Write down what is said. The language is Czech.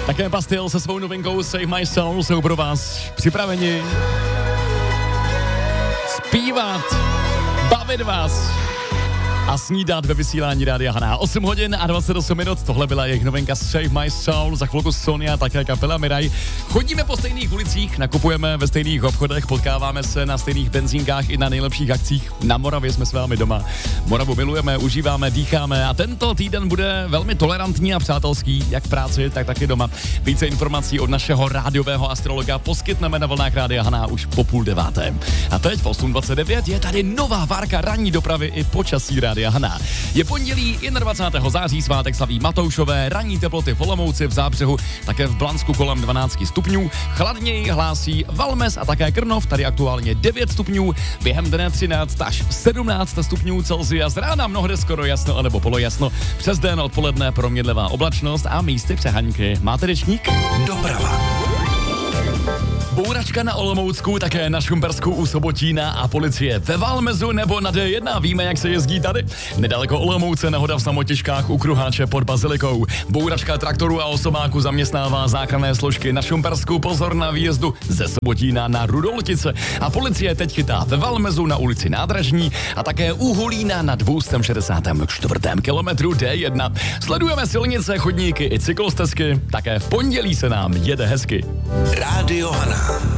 Také Bastille se svou novinkou Save My Soul jsou pro vás připraveni zpívat, bavit vás a snídat ve vysílání Rádia Haná. 8 hodin a 28 minut, tohle byla jejich novinka Save My Soul, za chvilku Sonia, také kapela Miraj. Chodíme po stejných ulicích, nakupujeme ve stejných obchodech, potkáváme se na stejných benzínkách i na nejlepších akcích. Na Moravě jsme s vámi doma. Moravu milujeme, užíváme, dýcháme a tento týden bude velmi tolerantní a přátelský, jak v práci, tak taky doma. Více informací od našeho rádiového astrologa poskytneme na vlnách Rádia Haná už po 8:30. A teď v 8:29 je tady nová várka ranní dopravy i počasí Rádia Haná. Je pondělí 21. září, svátek slaví Matoušové, ranní teploty v Olomouci, v Zábřehu, také v Blansku kolem 12 stupňů, chladněji hlásí Valmes a také Krnov, tady aktuálně 9 stupňů, během dne 13 až 17 stupňů Celsia, z rána mnohde skoro jasno anebo polojasno, přes den odpoledne proměnlivá oblačnost a místy přehaňky. Máte dešník? Doprava. Bouračka na Olomoucku, také na Šumpersku u Sobotína a policie ve Valmezu nebo na D1. Víme, jak se jezdí tady. Nedaleko Olomouce nehoda v Samotěžkách u Kruháče pod Bazilikou. Bouračka traktoru a osobáku zaměstnává záchranné složky na Šumpersku. Pozor na výjezdu ze Sobotína na Rudoltice. A policie teď chytá ve Valmezu na ulici Nádražní a také u Hulína na 264. kilometru D1. Sledujeme silnice, chodníky i cyklostezky. Také v pondělí se nám jede hezky. Rádio Haná.